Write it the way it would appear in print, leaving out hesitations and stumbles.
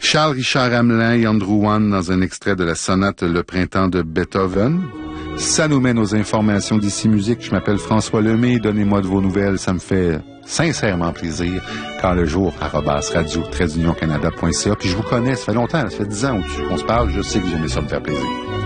Charles Richard Hamelin et Andrew Wan dans un extrait de la sonate Le Printemps de Beethoven. Ça nous mène aux informations d'Ici Musique. Je m'appelle François Lemay. Donnez-moi de vos nouvelles. Ça me fait sincèrement plaisir. Quand le jour, @radio-canada.ca. Puis je vous connais, ça fait longtemps, ça fait 10 ans qu'on se parle. Je sais que vous aimez ça me faire plaisir.